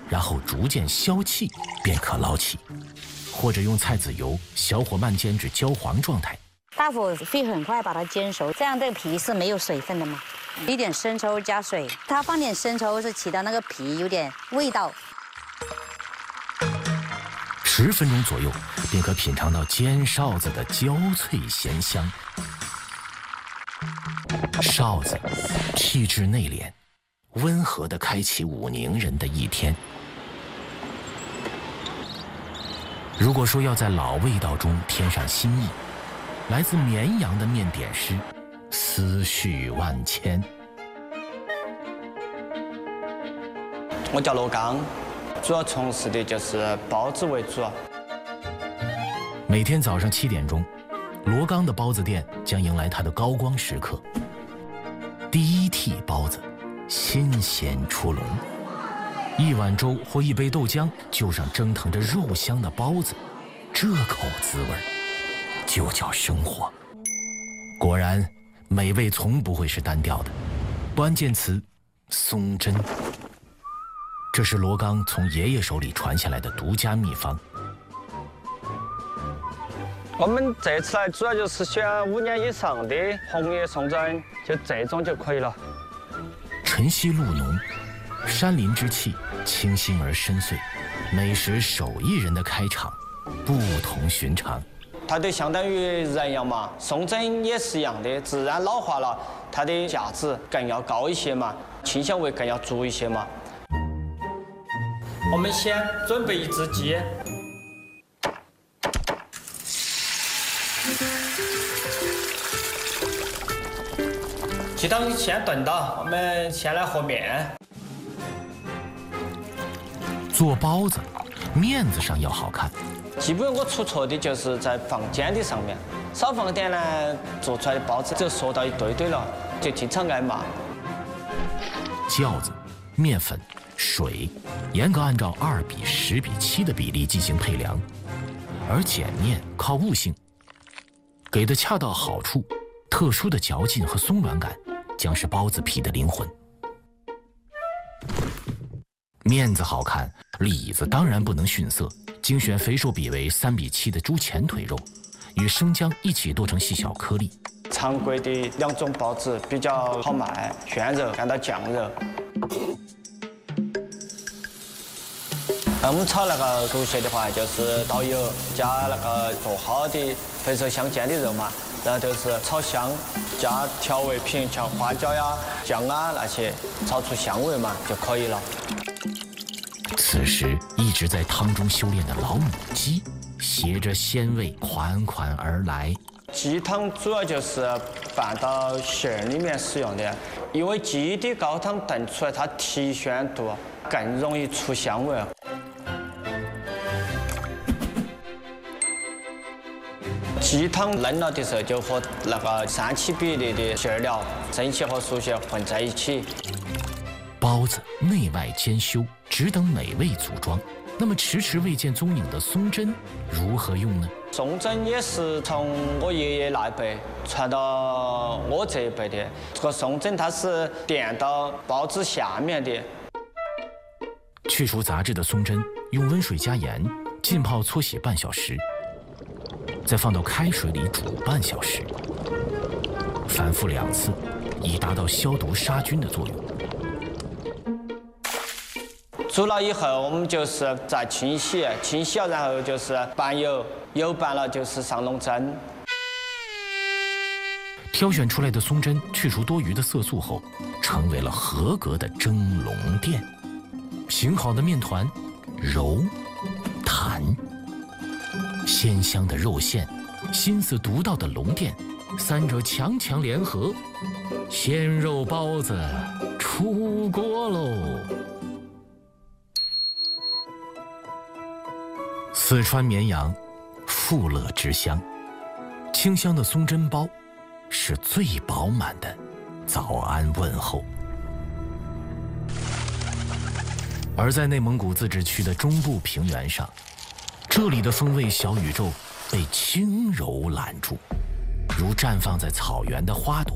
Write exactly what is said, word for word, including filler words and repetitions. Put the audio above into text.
然后逐渐消气，便可捞起。或者用菜籽油小火慢煎至焦黄状态。 大火会很快把它煎熟，这样这个皮是没有水分的嘛。一点生抽加水，它放点生抽是起到那个皮有点味道。 十分钟左右，便可品尝到煎臊子的焦脆咸香。臊子气质内敛，温和地开启武宁人的一天。如果说要在老味道中添上新意，来自绵阳的面点师思绪万千。 我叫罗刚，主要从事的就是包子为主。 每天早上七点钟，罗刚的包子店将迎来它的高光时刻。第一屉包子，新鲜出笼。一碗粥或一杯豆浆，就上蒸腾着肉香的包子，这口滋味就叫生活。果然，美味从不会是单调的。关键词：松针。这是罗刚从爷爷手里传下来的独家秘方。 我们这次来主要就是选五年以上的红叶松针，就这种就可以了。 晨曦露浓，山林之气清新而深邃，美食手艺人的开场不同寻常。 它就相当于人一样嘛，松针也是一样的，自然老化了，它的价值更要高一些嘛，清香味更要足一些嘛。我们先准备一只鸡。鸡汤先炖到，我们先来和面。 做包子，面子上要好看。 基本我出错的就是在放煎的上面，少放点呢，做出来的包子就缩到一堆堆了，就经常挨骂。 酵子、面粉、水，严格按照二比十比七的比例进行配量，而碱面靠悟性，给的恰到好处，特殊的嚼劲和松软感将是包子皮的灵魂。面子好看，里子当然不能逊色，精选肥瘦比为三比七的猪前腿肉，与生姜一起剁成细小颗粒。 常规的两种包子比较好卖，炫肉干到酱肉。那我们炒那个猪血的话，就是倒油加那个做好的肥瘦相间的肉嘛，然后就是炒香，加调味品像花椒呀、酱啊那些，炒出香味嘛就可以了。 此时一直在汤中修炼的老母鸡，携着鲜味款款而来。 鸡汤主要就是拌到馅儿里面使用的，因为鸡的高汤炖出来它提鲜度更容易出香味。鸡汤嫩了的时候，就和那个三七比例的馅料，生馅和熟馅混在一起。 包子内外兼修，只等美味组装。那么迟迟未见踪影的松针如何用呢？ 松针也是从我爷爷那一辈传到我这一辈的。这个松针它是垫到包子下面的。 去除杂质的松针，用温水加盐浸泡搓洗半小时，再放到开水里煮半小时，反复两次，以达到消毒杀菌的作用。 煮了以后，我们就是再清洗，清洗了然后就是拌油，油拌了就是上笼蒸。 挑选出来的松针去除多余的色素后，成为了合格的蒸笼垫。平好的面团，揉、弹，鲜香的肉馅，心思独到的笼垫，三者强强联合，鲜肉包子出锅喽！四川绵阳，富乐之乡，清香的松针包是最饱满的早安问候。而在内蒙古自治区的中部平原上，这里的风味小宇宙被轻柔揽住，如绽放在草原的花朵，